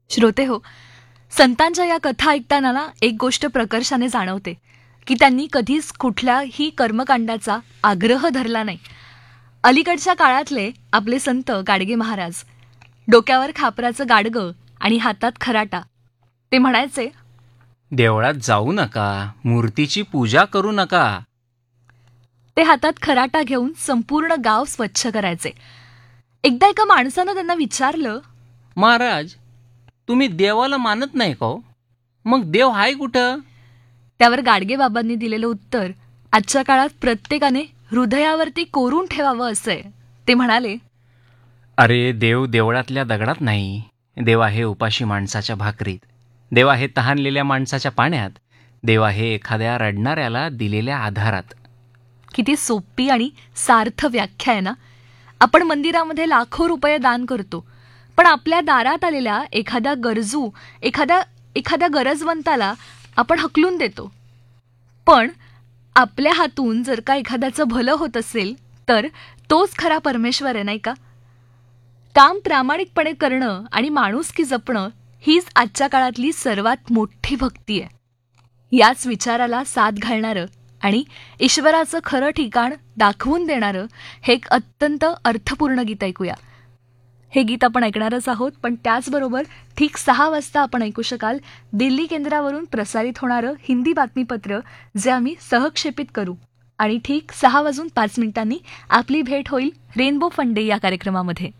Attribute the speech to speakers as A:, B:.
A: श्रोते हो, संतांच्या या कथा ऐकताना ना एक गोष्ट प्रकर्षाने जाणवते की त्यांनी कधीच कुठल्याही कर्मकांडाचा आग्रह धरला नाही. अलीकडच्या काळातले आपले संत गाडगे महाराज, डोक्यावर खापराचं गाडगं आणि हातात खराटा, ते म्हणायचे,
B: देवळात जाऊ नका, मूर्तीची पूजा करू नका.
A: ते हातात खराटा घेऊन संपूर्ण गाव स्वच्छ करायचे. एकदा एका माणसानं त्यांना विचारलं,
B: महाराज, तुम्ही देवाला मानत नाही का हो? मग देव हाय कुठं?
A: त्यावर गाडगे बाबांनी दिलेलं उत्तर आजच्या काळात प्रत्येकाने हृदयावरती कोरून ठेवावं असं आहे. ते म्हणाले,
B: अरे, देव देवळातल्या दगडात नाही. देव आहे उपाशी माणसाच्या भाकरीत. देव आहे तहानलेल्या माणसाच्या पाण्यात. देव आहे एखाद्या रडणाऱ्याला दिलेल्या आधारात.
A: किती सोपी आणि सार्थ व्याख्या आहे ना. आपण मंदिरामध्ये लाखो रुपये दान करतो, पण आपल्या दारात आलेल्या एखाद्या एखाद्या गरजवंताला आपण हकलून देतो. पण आपल्या हातून जर का एखाद्याचं भलं होत असेल तर तोच खरा परमेश्वर आहे, नाही का? काम प्रामाणिकपणे करणं आणि माणुसकी जपणं हीच आजच्या काळातली सर्वात मोठी भक्ती आहे. याच विचाराला साथ घालणारं आणि ईश्वराचं खरं ठिकाण दाखवून देणारं हे एक अत्यंत अर्थपूर्ण गीत ऐकूया. हे गीत आपण ऐकणारच आहोत, पण त्याचबरोबर ठीक 6 वाजता आपण ऐकू शकाल दिल्ली केंद्रावरून प्रसारित होणारं हिंदी बातमीपत्र, जे आम्ही सहक्षेपित करू. आणि ठीक 6:05 आपली भेट होईल रेनबो फन डे या कार्यक्रमामध्ये.